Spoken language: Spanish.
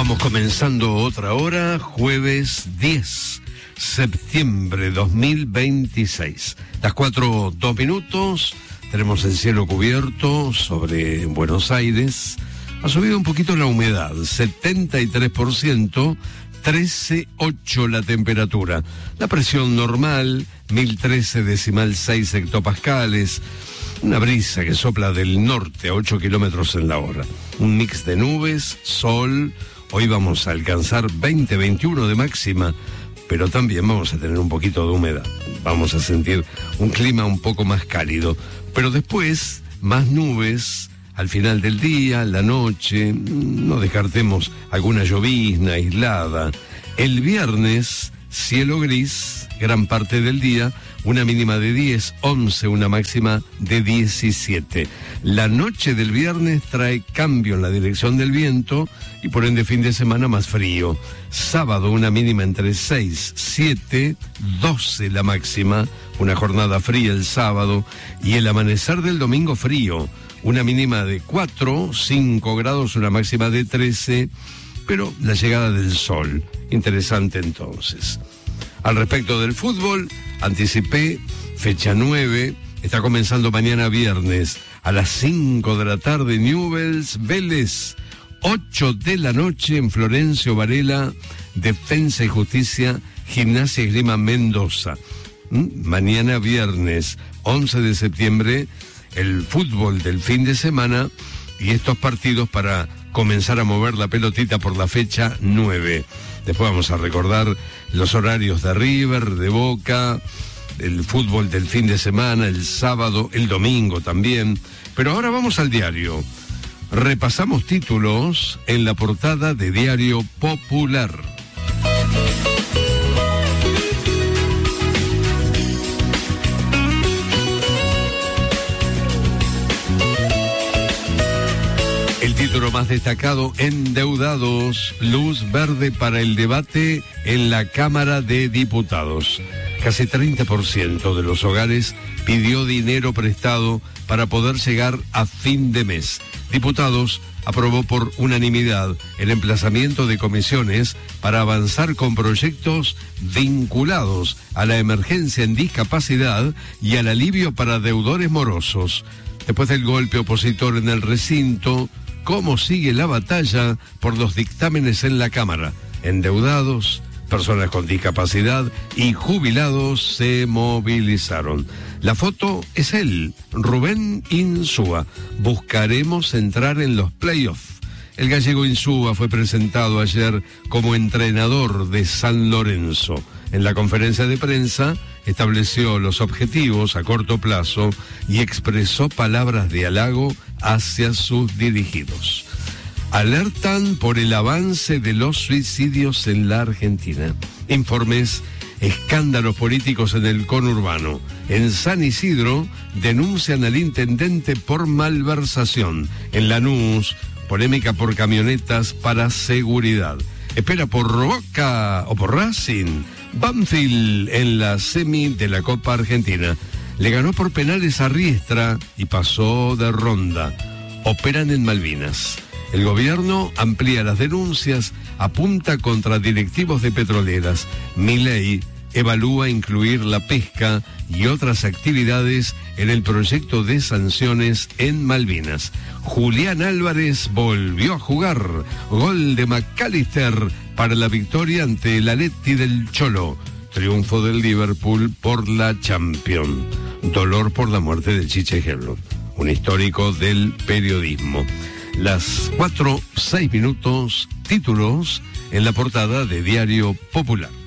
Vamos comenzando otra hora, jueves 10 septiembre 2026. Las 4:02, tenemos el cielo cubierto sobre Buenos Aires. Ha subido un poquito la humedad, 73%, 13,8 la temperatura. La presión normal, 1013,6 hectopascales. Una brisa que sopla del norte a 8 kilómetros en la hora. Un mix de nubes, sol. Hoy vamos a alcanzar 20-21 de máxima, pero también vamos a tener un poquito de humedad. Vamos a sentir un clima un poco más cálido. Pero después, más nubes al final del día, la noche. No descartemos alguna llovizna aislada. El viernes, cielo gris, gran parte del día. Una mínima de 10, 11, una máxima de 17. La noche del viernes trae cambio en la dirección del viento y por ende fin de semana más frío. Sábado una mínima entre 6, 7, 12 la máxima, una jornada fría el sábado y el amanecer del domingo frío. Una mínima de 4, 5 grados, una máxima de 13, pero la llegada del sol. Interesante entonces. Al respecto del fútbol, anticipé, fecha 9, está comenzando mañana viernes a las 5 de la tarde, Newell's Vélez, 8 de la noche en Florencio Varela, Defensa y Justicia, Gimnasia y Esgrima Mendoza. Mañana viernes, 11 de septiembre, el fútbol del fin de semana y estos partidos para comenzar a mover la pelotita por la fecha 9. Después vamos a recordar los horarios de River, de Boca, el fútbol del fin de semana, el sábado, el domingo también. Pero ahora vamos al diario. Repasamos títulos en la portada de Diario Popular. El título más destacado, endeudados, luz verde para el debate en la Cámara de Diputados. Casi 30% de los hogares pidió dinero prestado para poder llegar a fin de mes. Diputados aprobó por unanimidad el emplazamiento de comisiones para avanzar con proyectos vinculados a la emergencia en discapacidad y al alivio para deudores morosos. Después del golpe opositor en el recinto, ¿cómo sigue la batalla por los dictámenes en la Cámara? Endeudados, personas con discapacidad y jubilados se movilizaron. La foto es él, Rubén Insúa. Buscaremos entrar en los playoffs. El gallego Insúa fue presentado ayer como entrenador de San Lorenzo. En la conferencia de prensa estableció los objetivos a corto plazo y expresó palabras de halago hacia sus dirigidos. Alertan por el avance de los suicidios en la Argentina. Informes, escándalos políticos en el conurbano. En San Isidro denuncian al intendente por malversación. En Lanús, polémica por camionetas para seguridad. Espera por Boca o por Racing. Banfield en la semi de la Copa Argentina. Le ganó por penales a Riestra y pasó de ronda. Operan en Malvinas. El gobierno amplía las denuncias, apunta contra directivos de petroleras. Milei evalúa incluir la pesca y otras actividades en el proyecto de sanciones en Malvinas. Julián Álvarez volvió a jugar. Gol de McAllister para la victoria ante el Atleti del Cholo. Triunfo del Liverpool por la Champions. Dolor por la muerte de Chiche Herlund, un histórico del periodismo. Las 4:06, títulos en la portada de Diario Popular.